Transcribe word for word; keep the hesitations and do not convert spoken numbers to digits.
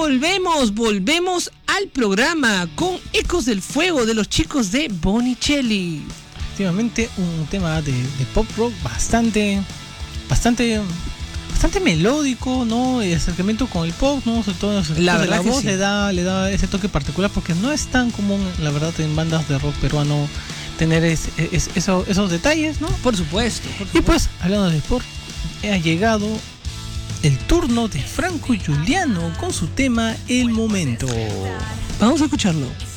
volvemos, volvemos al programa con Ecos del Fuego de los chicos de Bonicelli. Efectivamente, un tema de, de pop rock bastante, bastante, bastante melódico, ¿no? El acercamiento con el pop, ¿no? Sobre todo la, verdad la que voz sí. le da, le da ese toque particular porque no es tan común, la verdad, en bandas de rock peruano tener es, es, eso, esos detalles, ¿no? Por supuesto, por supuesto. Y pues, hablando de sport, ha llegado el turno de Franco Juliano con su tema El Momento. Vamos a escucharlo.